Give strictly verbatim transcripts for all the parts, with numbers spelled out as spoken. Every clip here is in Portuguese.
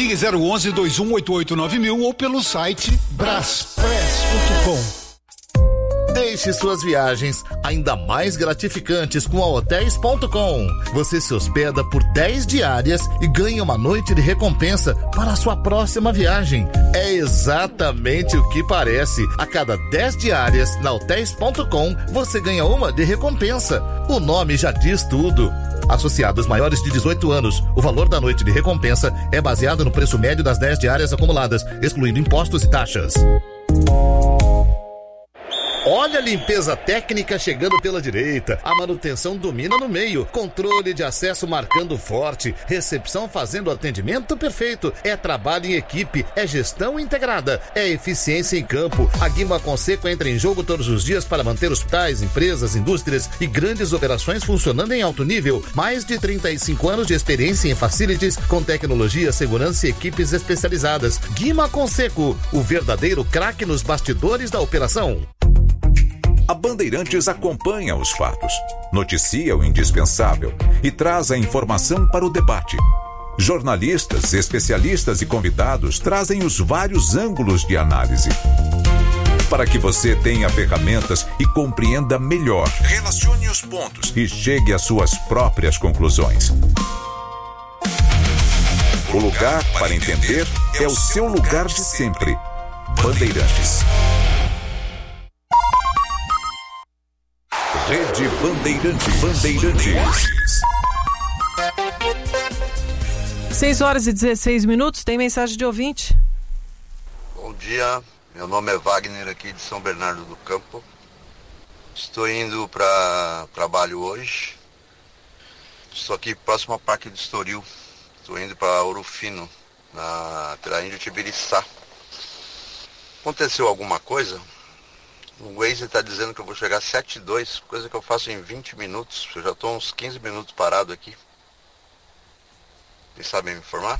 Ligue zero onze, dois um oito oito nove mil ou pelo site braspress ponto com. Deixe suas viagens ainda mais gratificantes com a hotéis ponto com. Você se hospeda por dez diárias e ganha uma noite de recompensa para a sua próxima viagem. É exatamente o que parece. A cada dez diárias na hotéis ponto com, você ganha uma de recompensa. O nome já diz tudo. Associados maiores de dezoito anos, o valor da noite de recompensa é baseado no preço médio das dez diárias acumuladas, excluindo impostos e taxas. Olha a limpeza técnica chegando pela direita, a manutenção domina no meio, controle de acesso marcando forte, recepção fazendo atendimento perfeito, é trabalho em equipe, é gestão integrada, é eficiência em campo. A Guima Conseco entra em jogo todos os dias para manter hospitais, empresas, indústrias e grandes operações funcionando em alto nível. Mais de trinta e cinco anos de experiência em facilities com tecnologia, segurança e equipes especializadas. Guima Conseco, o verdadeiro craque nos bastidores da operação. A Bandeirantes acompanha os fatos, noticia o indispensável e traz a informação para o debate. Jornalistas, especialistas e convidados trazem os vários ângulos de análise. Para que você tenha ferramentas e compreenda melhor, relacione os pontos e chegue às suas próprias conclusões. O lugar para entender é o seu lugar de sempre. Bandeirantes. Rede Bandeirantes. Bandeirantes. seis horas e dezesseis minutos, tem mensagem de ouvinte. Bom dia, meu nome é Wagner aqui de São Bernardo do Campo. Estou indo para trabalho hoje. Estou aqui próximo ao Parque do Estoril. Estou indo para Ouro Fino, na Traim de Tibiriçá. Aconteceu alguma coisa? O Waze está dizendo que eu vou chegar às sete e dois, coisa que eu faço em vinte minutos. Eu já estou uns quinze minutos parado aqui. Vocês sabem me informar?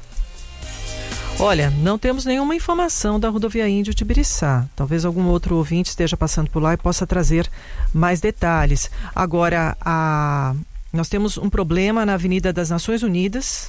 Olha, não temos nenhuma informação da rodovia Índio Tibiriçá. Talvez algum outro ouvinte esteja passando por lá e possa trazer mais detalhes. Agora, a... nós temos um problema na Avenida das Nações Unidas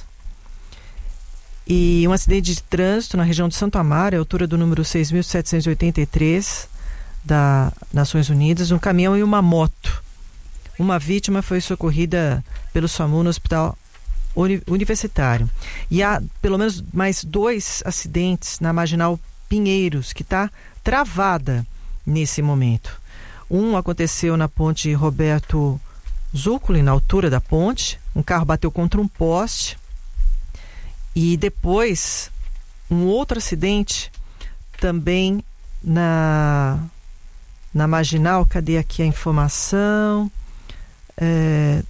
e um acidente de trânsito na região de Santo Amaro, à altura do número seis mil setecentos e oitenta e três da Nações Unidas, um caminhão e uma moto. Uma vítima foi socorrida pelo SAMU no Hospital Universitário. E há pelo menos mais dois acidentes na Marginal Pinheiros, que está travada nesse momento. Um aconteceu na ponte Roberto Zúcoli, na altura da ponte. Um carro bateu contra um poste. E depois, um outro acidente também na, na Marginal. Cadê aqui a informação? É...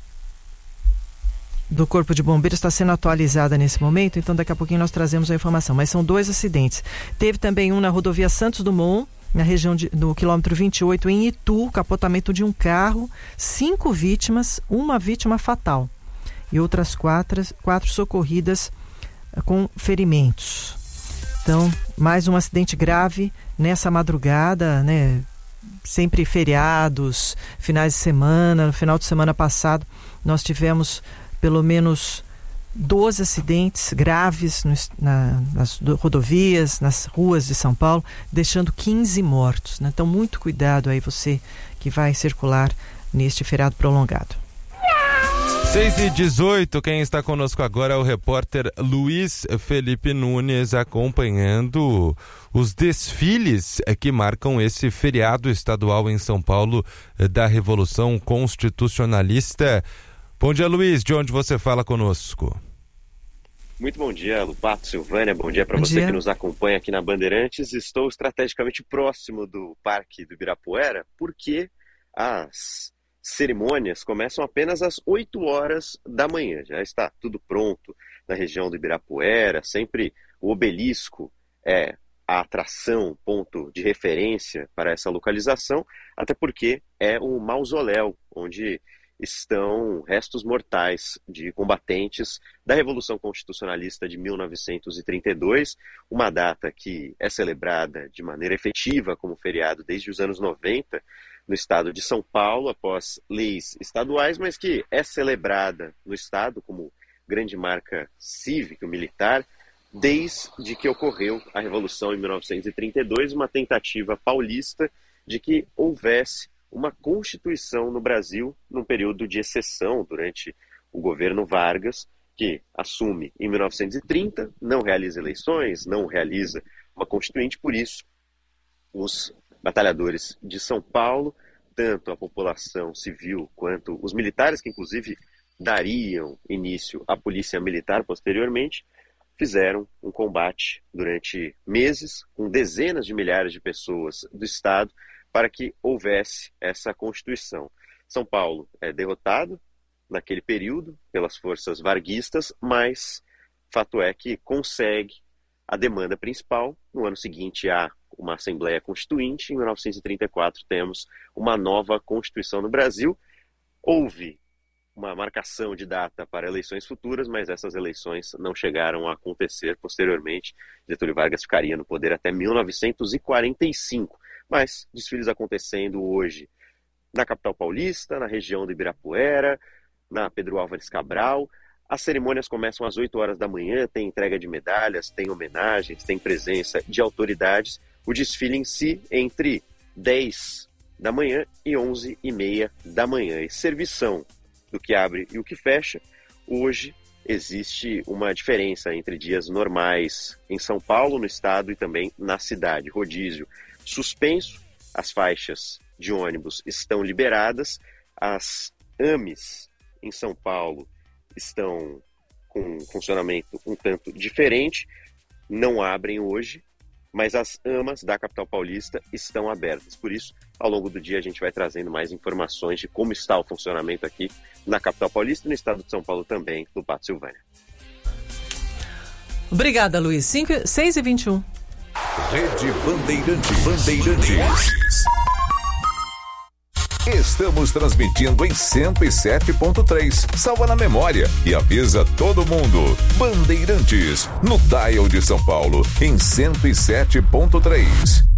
do Corpo de Bombeiros está sendo atualizada nesse momento, então daqui a pouquinho nós trazemos a informação, mas são dois acidentes. Teve também um na rodovia Santos Dumont, na região de, do quilômetro vinte e oito, em Itu, capotamento de um carro, cinco vítimas, uma vítima fatal e outras quatro, quatro socorridas com ferimentos. Então, mais um acidente grave nessa madrugada, né? Sempre feriados, finais de semana. No final de semana passado nós tivemos pelo menos doze acidentes graves no, na, nas rodovias, nas ruas de São Paulo, deixando quinze mortos, né? Então, muito cuidado aí você que vai circular neste feriado prolongado. seis e dezoito, quem está conosco agora é o repórter Luiz Felipe Nunes, acompanhando os desfiles que marcam esse feriado estadual em São Paulo da Revolução Constitucionalista. Bom dia, Luiz, de onde você fala conosco? Muito bom dia, Lupato, Silvânia, bom dia para você dia. que nos acompanha aqui na Bandeirantes. Estou estrategicamente próximo do Parque do Ibirapuera, porque as cerimônias começam apenas às oito horas da manhã. Já está tudo pronto na região do Ibirapuera, sempre o obelisco é a atração, ponto de referência para essa localização, até porque é um mausoléu onde estão restos mortais de combatentes da Revolução Constitucionalista de mil novecentos e trinta e dois, uma data que é celebrada de maneira efetiva como feriado desde os anos noventa no estado de São Paulo, após leis estaduais, mas que é celebrada no estado como grande marca cívica, militar, desde que ocorreu a Revolução em mil novecentos e trinta e dois, uma tentativa paulista de que houvesse uma Constituição no Brasil num período de exceção durante o governo Vargas, que assume em mil novecentos e trinta, não realiza eleições, não realiza uma Constituinte, por isso os batalhadores de São Paulo, tanto a população civil quanto os militares, que inclusive dariam início à polícia militar posteriormente, fizeram um combate durante meses com dezenas de milhares de pessoas do Estado para que houvesse essa Constituição. São Paulo é derrotado naquele período pelas forças varguistas, mas fato é que consegue a demanda principal. No ano seguinte há uma Assembleia Constituinte, em mil novecentos e trinta e quatro temos uma nova Constituição no Brasil. Houve uma marcação de data para eleições futuras, mas essas eleições não chegaram a acontecer. Posteriormente, Getúlio Vargas ficaria no poder até mil novecentos e quarenta e cinco. Mas desfiles acontecendo hoje na capital paulista, na região do Ibirapuera, na Pedro Álvares Cabral. As cerimônias começam às oito horas da manhã, tem entrega de medalhas, tem homenagens, tem presença de autoridades. O desfile em si entre dez da manhã e onze e meia da manhã. E servição do que abre e o que fecha. Hoje existe uma diferença entre dias normais em São Paulo, no estado, e também na cidade. Rodízio suspenso, as faixas de ônibus estão liberadas, as A M Es em São Paulo estão com um funcionamento um tanto diferente, não abrem hoje, mas as AMAs da capital paulista estão abertas. Por isso, ao longo do dia, a gente vai trazendo mais informações de como está o funcionamento aqui na capital paulista e no estado de São Paulo também, no Pátio Silvânia. Obrigada, Luiz. seis e vinte e um. Rede Bandeirantes. Bandeirantes. Estamos transmitindo em cento e sete ponto três. Salva na memória e avisa todo mundo. Bandeirantes, no dial de São Paulo, em cento e sete ponto três.